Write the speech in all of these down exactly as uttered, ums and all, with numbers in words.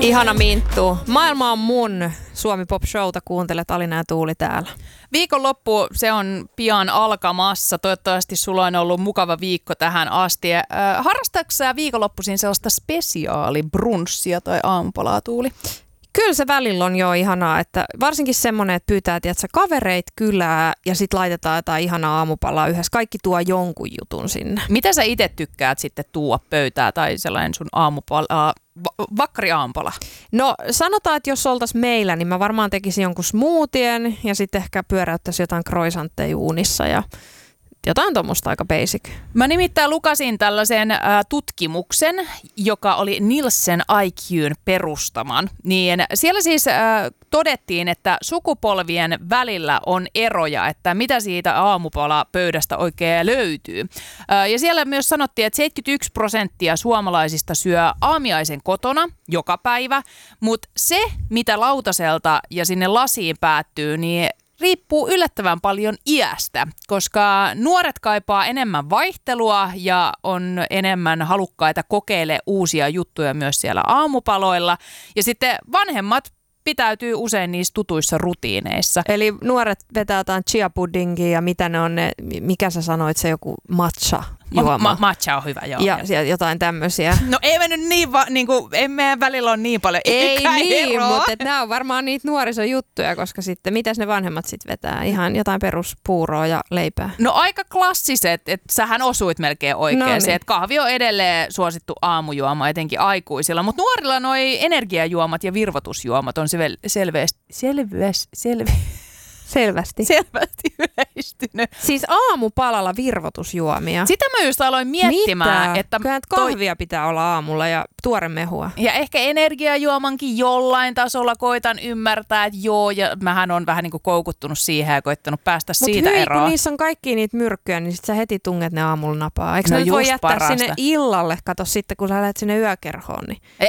Ihana Minttu. Maailma on mun. Suomi Pop Showta kuuntelet, Alina ja Tuuli täällä. Viikonloppu, se on pian alkamassa. Toivottavasti sulla on ollut mukava viikko tähän asti. Äh, harrastatko sä viikonloppuisin sellaista spesiaalibrunchia tai aamupalaa, Tuuli? Kyllä se välillä on jo ihanaa, että varsinkin semmoinen, että pyytää tiedätkö, kavereit kylää ja sitten laitetaan jotain ihanaa aamupalaa yhdessä. Kaikki tuo jonkun jutun sinne. Mitä sä itse tykkäät sitten tuoda pöytää tai sellainen sun aamupala, va- vakkari aamupala? No sanotaan, että jos oltaisiin meillä, niin mä varmaan tekisin jonkun smoothien ja sitten ehkä pyöräyttäisin jotain croissantteja uunissa ja jotain tuommoista aika basic. Mä nimittäin lukasin tällaisen äh, tutkimuksen, joka oli Nielsen I Q:n perustaman. Niin siellä siis äh, todettiin, että sukupolvien välillä on eroja, että mitä siitä aamupalapöydästä oikein löytyy. Äh, ja siellä myös sanottiin, että seitsemänkymmentäyksi prosenttia suomalaisista syö aamiaisen kotona joka päivä, mutta se, mitä lautaselta ja sinne lasiin päättyy, niin riippuu yllättävän paljon iästä, koska nuoret kaipaa enemmän vaihtelua ja on enemmän halukkaita kokeilemaan uusia juttuja myös siellä aamupaloilla. Ja sitten vanhemmat pitäytyy usein niissä tutuissa rutiineissa. Eli nuoret vetää jotain chia puddingia ja mitä ne on ne, mikä sä sanoit, se joku matcha juoma. Ma- matcha on hyvä, joo. Ja, ja jotain tämmöisiä. No ei me nyt niin, va- niin kuin, ei meidän välillä ole niin paljon Ei niin, eroa. mutta nämä on varmaan niitä nuorisojuttuja, koska sitten mitäs ne vanhemmat sitten vetää? Ihan jotain peruspuuroa ja leipää. No aika klassiset, että sähän osuit melkein oikein. No niin. Se, että kahvi on edelleen suosittu aamujuoma, etenkin aikuisilla. Mutta nuorilla noi energiajuomat ja virvoitusjuomat on selve, selveästi, selveästi, selve, Selvästi. selvästi yleistynyt. Siis aamupalalla virvoitusjuomia. Sitä mä just aloin miettimään, Mitä? että Kyllähän toi, kahvia pitää olla aamulla ja tuore mehua. ja ehkä energiajuomankin jollain tasolla koitan ymmärtää, että joo, ja mähän on vähän niin kuin koukuttunut siihen ja koittanut päästä Mut siitä hyi, eroon. kun niissä on kaikki niitä myrkkyjä, niin sit sä heti tunget ne aamulla napaa. Eikö No no ne voi just jättää parasta. sinne illalle, kato sitten kun sä lähdet sinne yökerhoon. Niin. E-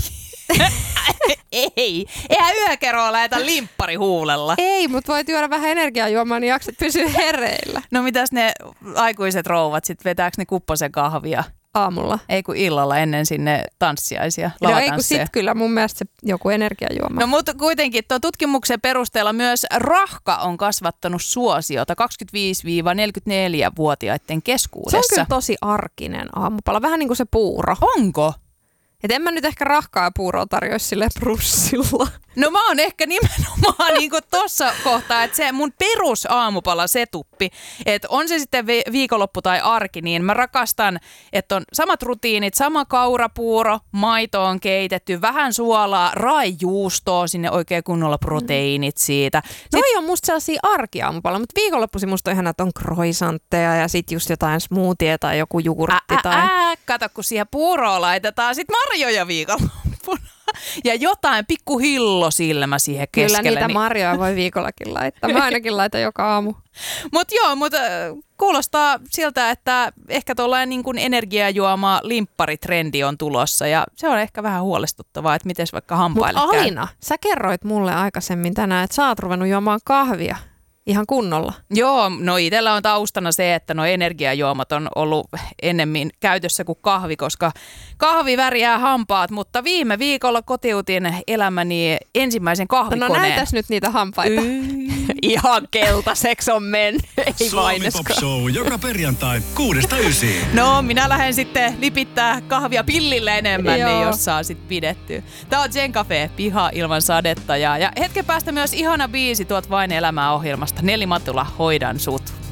Ei, eihän yökerroa lähetä limppari huulella. Ei, mutta voit juoda vähän energiajuomaa, niin jaksat pysyä hereillä. No mitäs ne aikuiset rouvat, sit vetääkö ne kupposen kahvia? Aamulla. Ei kun illalla ennen sinne tanssiaisia, No ei kun lavatansseja. sit kyllä mun mielestä se joku energiajuoma. No mutta kuitenkin tuon tutkimuksen perusteella myös rahka on kasvattanut suosiota kaksikymmentäviisi–neljäkymmentäneljä-vuotiaiden keskuudessa. Se on kyllä tosi arkinen aamupala, vähän niin kuin se puuro. Onko? Et en mä nyt ehkä rahkaa ja puuroa tarjoisi silleen brussilla. No mä oon ehkä nimenomaan niin kuin tossa kohtaa, että se mun perus aamupala setuppi, että on se sitten vi- viikonloppu tai arki, niin mä rakastan, että on samat rutiinit, sama kaurapuuro, maito on keitetty, vähän suolaa, raijuustoa, sinne oikein kunnolla proteiinit siitä. Noi on musta sellaisia arkiaamupala, mutta viikonloppuisin musta on ihana, että on croissantteja ja sit just jotain smoothie tai joku jogurtti. Ää, tai... ää, kato, kun siihen puuroon laitetaan sit marjoja viikonloppuna. Ja jotain pikku hillosilmä siihen keskelle. Kyllä niitä niin... marjoja voi viikollakin laittaa. Mä ainakin laitan joka aamu. Mutta joo, mutta kuulostaa siltä, että ehkä tuollainen niin kuin energiajuoma limpparitrendi on tulossa. Ja se on ehkä vähän huolestuttavaa, että miten vaikka hampaille Mutta käy. Alina, sä kerroit mulle aikaisemmin tänään, että sä oot ruvennut juomaan kahvia ihan kunnolla. Joo, no itsellä on taustana se, että nuo energiajuomat on ollut ennemmin käytössä kuin kahvi, koska kahvi värjää hampaat, mutta viime viikolla kotiutin elämäni ensimmäisen kahvikoneen. No näytäs nyt niitä hampaita. Ihan keltaiseksi on mennyt, ei Suomi Pop Show joka perjantai kuudesta ysiin. No, minä lähden sitten lipittää kahvia pillille enemmän, Joo. niin jos saa sitten pidettyä. Tää on Zen Cafe, piha ilman sadetta. Ja, ja hetken päästä myös ihana biisi tuot Vain elämää -ohjelmasta. Nelli Matula, Hoidan sut.